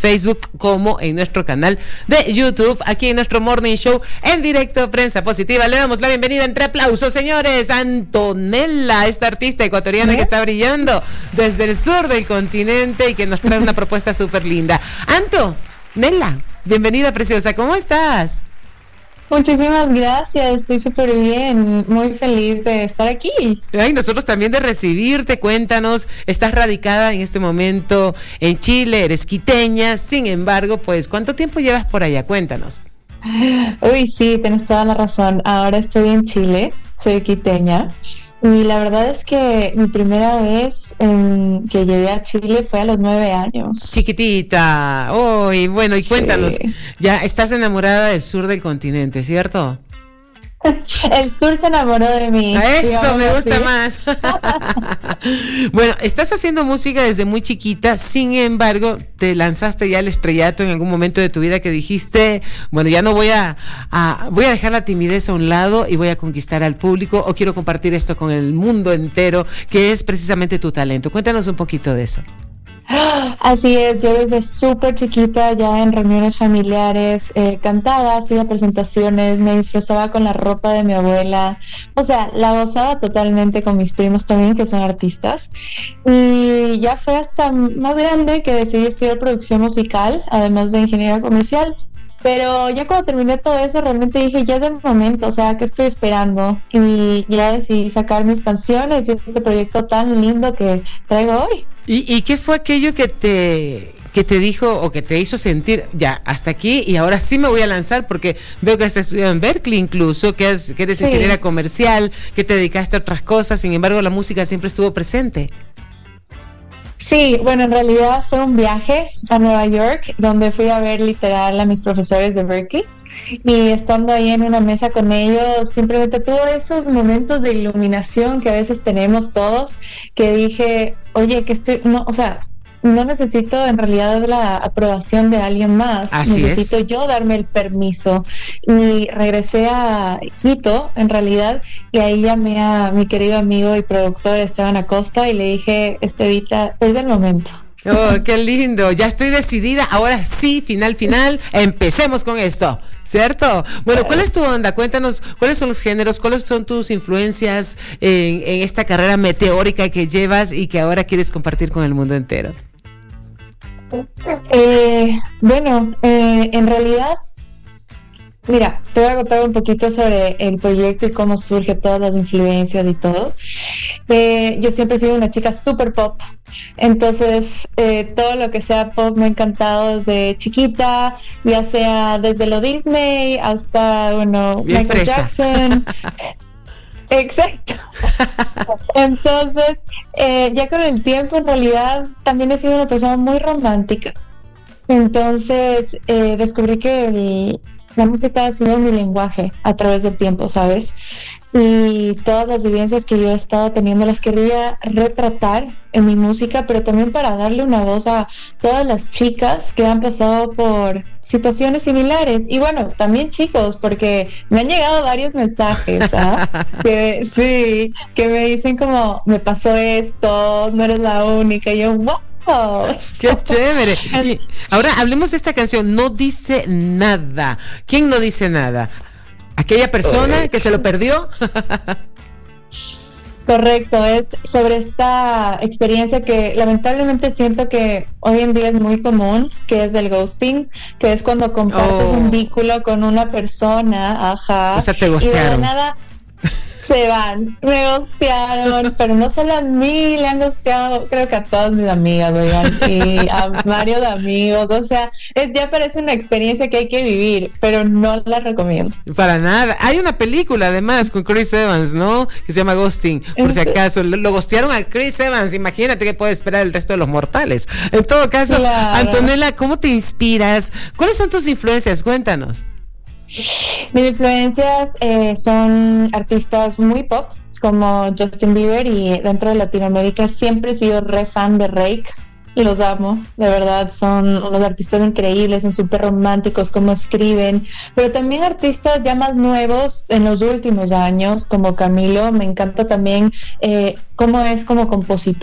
Facebook como en nuestro canal de YouTube, aquí en nuestro Morning Show en directo, Prensa Positiva. Le damos la bienvenida entre aplausos, señores, a Antonella, esta artista ecuatoriana que está brillando desde el sur del continente y que nos trae una propuesta súper linda. Antonella, bienvenida, preciosa, ¿cómo estás? Muchísimas gracias, estoy súper bien, muy feliz de estar aquí. Ay, nosotros también de recibirte. Cuéntanos, estás radicada en este momento en Chile, eres quiteña, sin embargo, pues, ¿cuánto tiempo llevas por allá? Cuéntanos. Uy, sí, tienes toda la razón, ahora estoy en Chile, soy quiteña, y la verdad es que mi primera vez que llegué a Chile fue a los 9 años. Chiquitita, uy, bueno, y cuéntanos, ya estás enamorada del sur del continente, ¿cierto? El sur se enamoró de mí. Eso me gusta más. Bueno, estás haciendo música desde muy chiquita, sin embargo, te lanzaste ya al estrellato en algún momento de tu vida que dijiste, bueno, ya no voy a dejar la timidez a un lado y voy a conquistar al público, o quiero compartir esto con el mundo entero, que es precisamente tu talento. Cuéntanos un poquito de eso. Así es, yo desde súper chiquita ya en reuniones familiares cantaba, hacía presentaciones, me disfrazaba con la ropa de mi abuela, o sea, la gozaba totalmente con mis primos también que son artistas, y ya fue hasta más grande que decidí estudiar producción musical, además de ingeniería comercial. Pero ya cuando terminé todo eso, realmente dije, ya es el momento, o sea, ¿qué estoy esperando? Y ya decidí sacar mis canciones y este proyecto tan lindo que traigo hoy. ¿Y qué fue aquello que te dijo o que te hizo sentir, ya, hasta aquí y ahora sí me voy a lanzar? Porque veo que has estudiado en Berkeley incluso, que eres ingeniera comercial, que te dedicaste a otras cosas, sin embargo la música siempre estuvo presente. Sí, bueno, en realidad fue un viaje a Nueva York donde fui a ver literal a mis profesores de Berkeley, y estando ahí en una mesa con ellos simplemente tuve esos momentos de iluminación que a veces tenemos todos, que dije, oye, no necesito en realidad la aprobación de alguien más. Necesito yo darme el permiso. Y regresé a Quito, en realidad, y ahí llamé a mi querido amigo y productor Esteban Acosta y le dije, Estevita, es el momento. Oh, qué lindo, ya estoy decidida, ahora sí, final, empecemos con esto, ¿cierto? Bueno, ¿cuál es tu onda? Cuéntanos, ¿cuáles son los géneros, cuáles son tus influencias en esta carrera meteórica que llevas y que ahora quieres compartir con el mundo entero? En realidad, mira, te voy a contar un poquito sobre el proyecto y cómo surge todas las influencias y todo. Yo siempre he sido una chica super pop, entonces todo lo que sea pop me ha encantado desde chiquita, ya sea desde lo Disney hasta, bien Michael fresa. Jackson. Exacto. Entonces, ya con el tiempo, en realidad, también he sido una persona muy romántica. Entonces, descubrí que la música ha sido mi lenguaje a través del tiempo, ¿sabes? Y todas las vivencias que yo he estado teniendo las quería retratar en mi música, pero también para darle una voz a todas las chicas que han pasado por situaciones similares. Y bueno, también chicos, porque me han llegado varios mensajes, que me dicen como, me pasó esto, no eres la única, y yo, wow. ¡Qué chévere! Y ahora hablemos de esta canción, No dice nada. ¿Quién no dice nada? ¿Aquella persona que se lo perdió? Correcto, es sobre esta experiencia que lamentablemente siento que hoy en día es muy común, que es el ghosting, que es cuando compartes un vínculo con una persona, o sea, te ghostearon. Y de nada se van, me ghostearon, pero no solo a mí, le han ghosteado, creo que a todas mis amigas, oigan, y a varios amigos, o sea, ya parece una experiencia que hay que vivir, pero no la recomiendo. Para nada. Hay una película además con Chris Evans, ¿no? Que se llama Ghosting, por si acaso. Lo ghostearon a Chris Evans, imagínate qué puede esperar el resto de los mortales. En todo caso, claro. Antonella, ¿cómo te inspiras? ¿Cuáles son tus influencias? Cuéntanos. Mis influencias son artistas muy pop como Justin Bieber, y dentro de Latinoamérica siempre he sido re fan de Reik y los amo, de verdad, son unos artistas increíbles, son súper románticos como escriben, pero también artistas ya más nuevos en los últimos años como Camilo, me encanta también cómo es como compositor.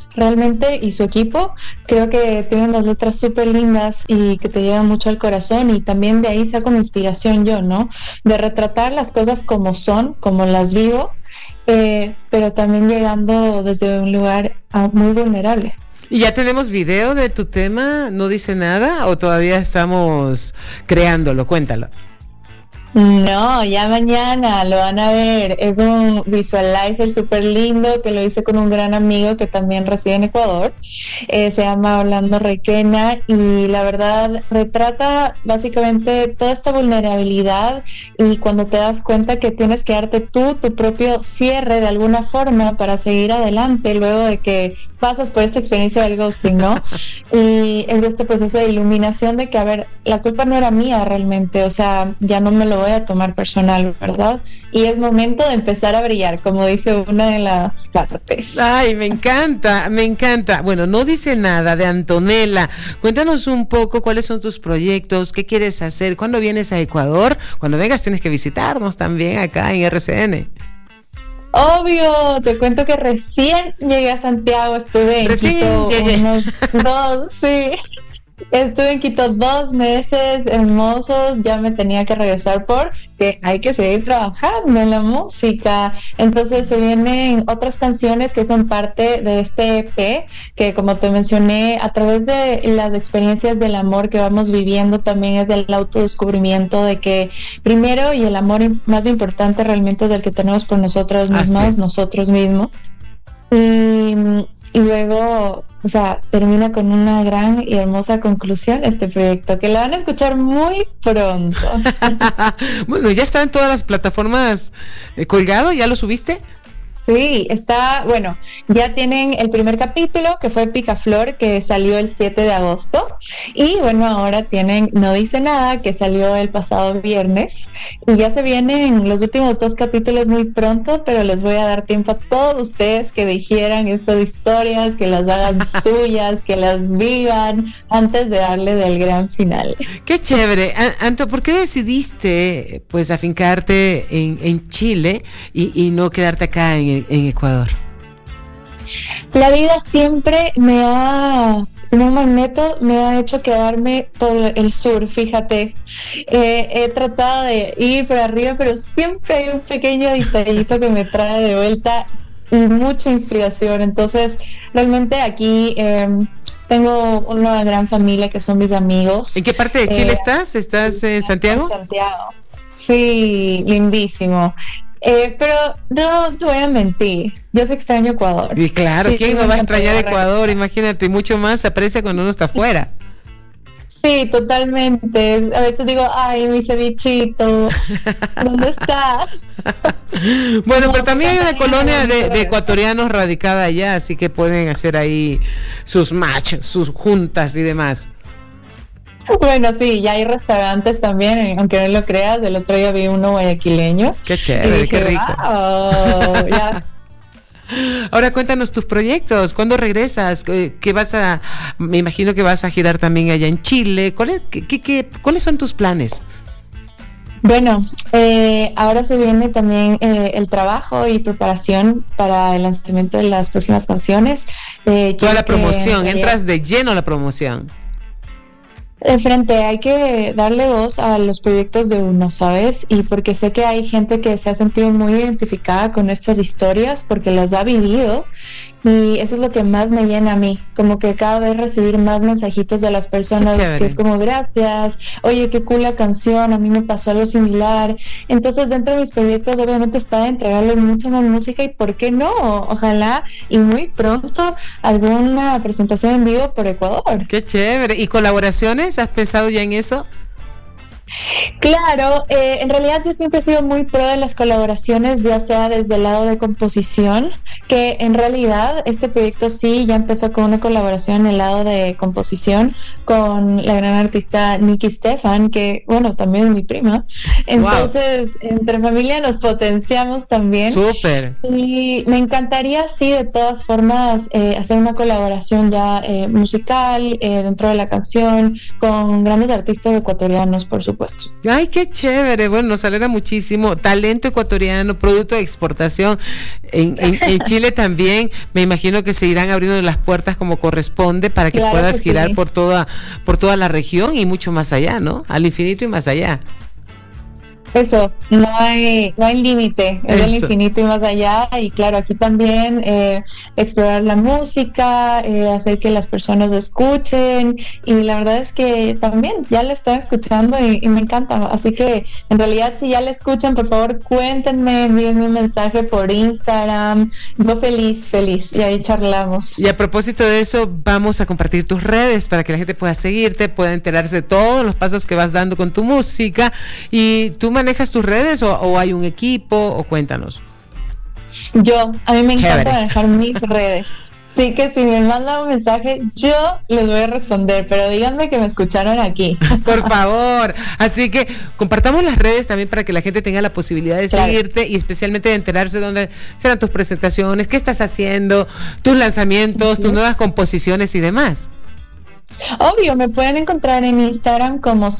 realmente, y su equipo, creo que tienen unas letras súper lindas y que te llegan mucho al corazón, y también de ahí saco mi inspiración yo, ¿no? De retratar las cosas como son, como las vivo, pero también llegando desde un lugar muy vulnerable. ¿Y ya tenemos video de tu tema? ¿No dice nada o todavía estamos creándolo? Cuéntalo. No, ya mañana lo van a ver. Es un visualizer súper lindo que lo hice con un gran amigo que también reside en Ecuador. Se llama Orlando Requena, y la verdad retrata básicamente toda esta vulnerabilidad, y cuando te das cuenta que tienes que darte tú tu propio cierre de alguna forma para seguir adelante luego de que pasas por esta experiencia del ghosting, ¿no? Y es este proceso de iluminación de que, a ver, la culpa no era mía realmente, o sea, ya no me lo voy a tomar personal, ¿verdad? Y es momento de empezar a brillar, como dice una de las partes. Ay, me encanta, me encanta. Bueno, no dice nada de Antonella. Cuéntanos un poco cuáles son tus proyectos, qué quieres hacer, cuándo vienes a Ecuador. Cuando vengas tienes que visitarnos también acá en RCN. Obvio, te cuento que recién llegué a Santiago, estuve en Quito unos 2, sí. Estuve en Quito 2 meses hermosos, ya me tenía que regresar porque hay que seguir trabajando en la música. Entonces se vienen otras canciones que son parte de este EP, que como te mencioné, a través de las experiencias del amor que vamos viviendo, también es el autodescubrimiento de que primero, y el amor más importante realmente es el que tenemos por nosotras mismas, nosotros mismos. Y luego, o sea, termina con una gran y hermosa conclusión este proyecto, que lo van a escuchar muy pronto. Bueno, ya está en todas las plataformas colgado, ¿ya lo subiste? Sí, está, bueno, ya tienen el primer capítulo, que fue Picaflor, que salió el 7 de agosto, y bueno, ahora tienen No Dice Nada, que salió el pasado viernes, y ya se vienen los últimos 2 capítulos muy pronto, pero les voy a dar tiempo a todos ustedes que dijeran estas historias, que las hagan suyas, que las vivan, antes de darle del gran final. Qué chévere. Anto, ¿por qué decidiste pues afincarte en Chile y no quedarte acá en Ecuador? La vida siempre me ha, como un magneto, me ha hecho quedarme por el sur, fíjate. He tratado de ir por arriba, pero siempre hay un pequeño detallito que me trae de vuelta y mucha inspiración. Entonces, realmente aquí tengo una gran familia que son mis amigos. ¿En qué parte de Chile estás? ¿Estás en Santiago? En Santiago. Sí, lindísimo. Pero no te voy a mentir, yo sí extraño Ecuador. Y claro, sí, ¿quién no va a extrañar Ecuador? Imagínate, mucho más se aprecia cuando uno está afuera. Sí, totalmente. A veces digo, ay, mi cevichito, ¿dónde estás? Bueno, no, pero también hay una colonia de ecuatorianos radicada allá, así que pueden hacer ahí sus matches, sus juntas y demás. Bueno, sí, ya hay restaurantes también, aunque no lo creas. El otro día vi uno guayaquileño. Qué chévere, dije, qué rico. Wow, ya. Ahora cuéntanos tus proyectos, ¿cuándo regresas? ¿Qué vas a? Me imagino que vas a girar también allá en Chile. ¿Cuáles son tus planes? Bueno, ahora se viene también el trabajo y preparación para el lanzamiento de las próximas canciones. Toda la promoción, entras de lleno a la promoción. De frente, hay que darle voz a los proyectos de uno, ¿sabes? Y porque sé que hay gente que se ha sentido muy identificada con estas historias porque las ha vivido, y eso es lo que más me llena a mí, como que cada vez recibir más mensajitos de las personas que es como gracias, oye, qué cool la canción, a mí me pasó algo similar. Entonces dentro de mis proyectos obviamente está entregarles mucha más música, y por qué no, ojalá y muy pronto alguna presentación en vivo por Ecuador. Qué chévere. ¿Y colaboraciones? ¿Has pensado ya en eso? Claro, en realidad yo siempre he sido muy pro de las colaboraciones, ya sea desde el lado de composición, que en realidad este proyecto sí ya empezó con una colaboración en el lado de composición con la gran artista Nikki Stefan, que bueno, también es mi prima. Entonces, entre familia nos potenciamos también. Súper. Y me encantaría, sí, de todas formas, hacer una colaboración ya musical dentro de la canción con grandes artistas ecuatorianos, por supuesto. supuesto. Ay, qué chévere. Bueno, nos alegra muchísimo. Talento ecuatoriano, producto de exportación. En Chile también, me imagino que se irán abriendo las puertas como corresponde para que puedas girar por toda la región y mucho más allá, ¿no? Al infinito y más allá. Eso, no hay límite, es el infinito y más allá. Y claro, aquí también explorar la música, hacer que las personas escuchen, y la verdad es que también ya la están escuchando y me encanta. Así que en realidad, si ya la escuchan, por favor cuéntenme, envíenme un mensaje por Instagram. Yo feliz y ahí charlamos. Y a propósito de eso, vamos a compartir tus redes para que la gente pueda seguirte, pueda enterarse de todos los pasos que vas dando con tu música. Y tú manejas tus redes o hay un equipo, o cuéntanos. A mí me encanta manejar mis redes. Sí, que si me mandan un mensaje, yo les voy a responder, pero díganme que me escucharon aquí. Por favor. Así que compartamos las redes también para que la gente tenga la posibilidad de seguirte y especialmente de enterarse dónde serán tus presentaciones, qué estás haciendo, tus lanzamientos, tus nuevas composiciones y demás. Obvio, me pueden encontrar en Instagram como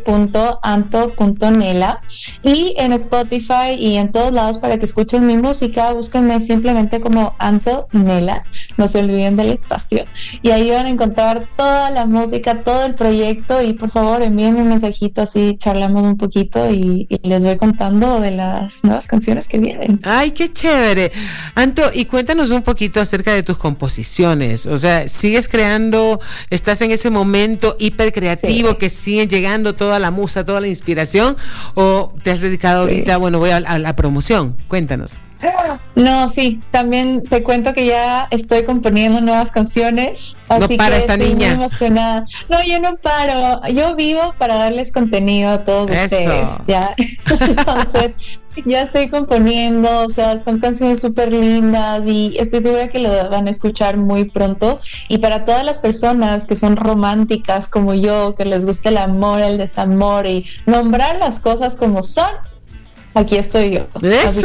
soy.anto.nela, y en Spotify y en todos lados para que escuchen mi música, búsquenme simplemente como Anto Nela, no se olviden del espacio, y ahí van a encontrar toda la música, todo el proyecto, y por favor envíenme un mensajito, así charlamos un poquito y les voy contando de las nuevas canciones que vienen. Ay, qué chévere. Anto, y cuéntanos un poquito acerca de tus composiciones, o sea, ¿sigues creando, estás en ese momento hiper creativo que siguen llegando toda la musa, toda la inspiración, o te has dedicado ahorita, voy a la promoción? Cuéntanos. No, sí, también te cuento que ya estoy componiendo nuevas canciones. No para esta niña. Muy emocionada. No, yo no paro. Yo vivo para darles contenido a todos ustedes. Ya. Entonces, ya estoy componiendo, o sea, son canciones súper lindas y estoy segura que lo van a escuchar muy pronto. Y para todas las personas que son románticas como yo, que les gusta el amor, el desamor y nombrar las cosas como son, aquí estoy yo. Eso.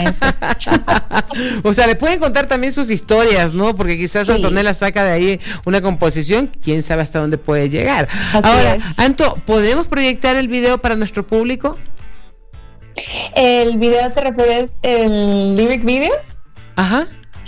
O sea, le pueden contar también sus historias, ¿no? Porque quizás Antonella saca de ahí una composición, quién sabe hasta dónde puede llegar. Ahora, Anto, ¿podemos proyectar el video para nuestro público? ¿El video te refieres el lyric video? Ajá.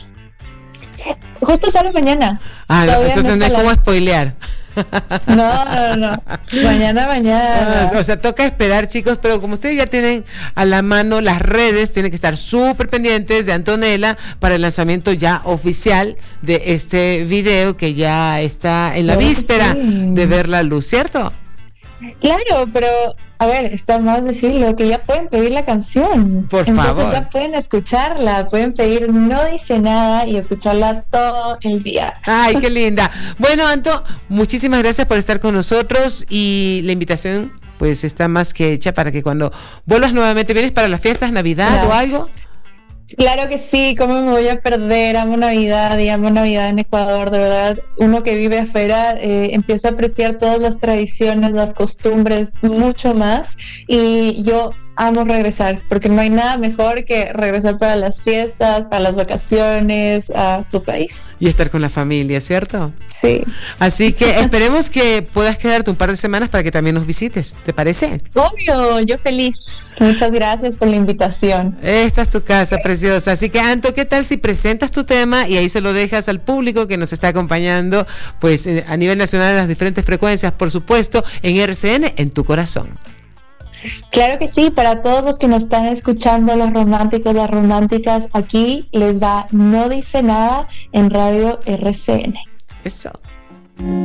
Justo sale mañana. Entonces no es como spoilear. No. Mañana. O sea, toca esperar, chicos, pero como ustedes ya tienen a la mano las redes, tienen que estar súper pendientes de Antonella para el lanzamiento ya oficial de este video, que ya está en la víspera de ver la luz, ¿cierto? Claro, pero a ver, está más decirlo, que ya pueden pedir la canción. Por favor. Entonces ya pueden escucharla, pueden pedir No Dice Nada y escucharla todo el día. Ay, qué linda. Bueno, Anto, muchísimas gracias por estar con nosotros, y la invitación pues está más que hecha para que cuando vuelvas nuevamente, ¿vienes para las fiestas, Navidad o algo? Claro que sí, ¿cómo me voy a perder? Amo Navidad y amo Navidad en Ecuador, de verdad. Uno que vive afuera empieza a apreciar todas las tradiciones, las costumbres, mucho más, y yo amo regresar, porque no hay nada mejor que regresar para las fiestas, para las vacaciones, a tu país. Y estar con la familia, ¿cierto? Sí. Así que esperemos que puedas quedarte un par de semanas para que también nos visites, ¿te parece? Obvio, yo feliz. Muchas gracias por la invitación. Esta es tu casa, preciosa. Así que, Anto, ¿qué tal si presentas tu tema y ahí se lo dejas al público que nos está acompañando, pues a nivel nacional en las diferentes frecuencias, por supuesto, en RCN, en tu corazón? Claro que sí, para todos los que nos están escuchando, los románticos, las románticas, aquí les va No Dice Nada en Radio RCN. Eso.